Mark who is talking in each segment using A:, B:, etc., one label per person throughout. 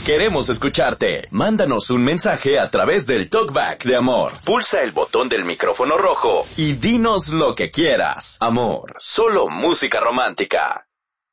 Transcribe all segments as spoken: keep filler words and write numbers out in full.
A: Queremos escucharte. Mándanos un mensaje a través del Talkback de Amor. Pulsa el botón del micrófono rojo y dinos lo que quieras. Amor, solo música romántica.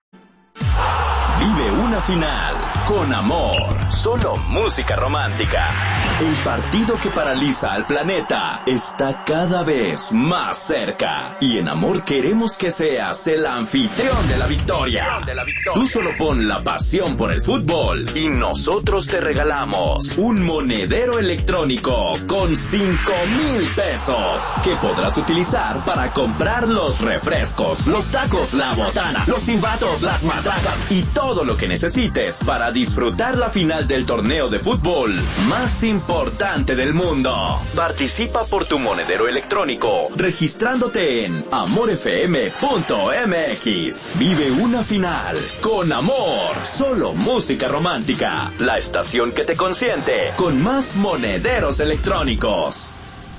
A: Vive una final con Amor, solo música romántica. El partido que paraliza al planeta está cada vez más cerca. Y en Amor queremos que seas el anfitrión de la victoria. Tú solo pon la pasión por el fútbol y nosotros te regalamos un monedero electrónico con cinco mil pesos que podrás utilizar para comprar los refrescos, los tacos, la botana, los silbatos, las matracas y todo lo que necesites para disfrutar la final del torneo de fútbol más importante del mundo. Participa por tu monedero electrónico registrándote en amor f m punto m x. Vive una final con Amor, solo música romántica. La estación que te consiente con más monederos electrónicos.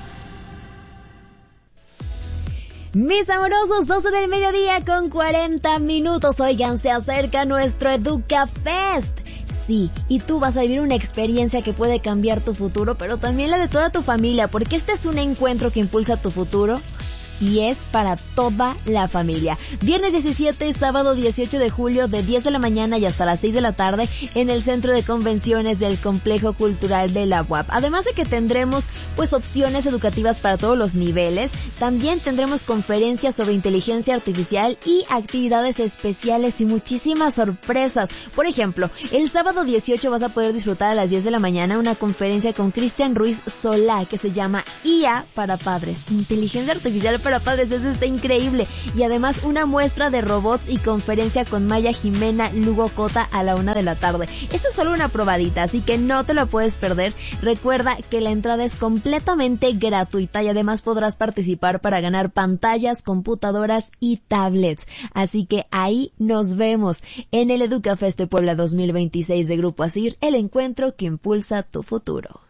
B: Mis amorosos, doce del mediodía con cuarenta minutos. Oigan, se acerca nuestro Educa Fest. Sí, y tú vas a vivir una experiencia que puede cambiar tu futuro, pero también la de toda tu familia, porque este es un encuentro que impulsa tu futuro y es para toda la familia. Viernes diecisiete y sábado dieciocho de julio de diez de la mañana y hasta las seis de la tarde en el Centro de Convenciones del Complejo Cultural de la U A P. Además de que tendremos pues opciones educativas para todos los niveles, también tendremos conferencias sobre inteligencia artificial y actividades especiales y muchísimas sorpresas. Por ejemplo, el sábado dieciocho vas a poder disfrutar a las diez de la mañana una conferencia con Cristian Ruiz Solá que se llama I A para padres, inteligencia artificial para padres, eso está increíble. Y además una muestra de robots y conferencia con Maya Jimena Lugo Cota a la una de la tarde. Eso es solo una probadita, así que no te lo puedes perder. Recuerda que la entrada es completamente gratuita y además podrás participar para ganar pantallas, computadoras y tablets. Así que ahí nos vemos en el EducaFest de Puebla dos mil veintiséis de Grupo Asir, el encuentro que impulsa tu futuro.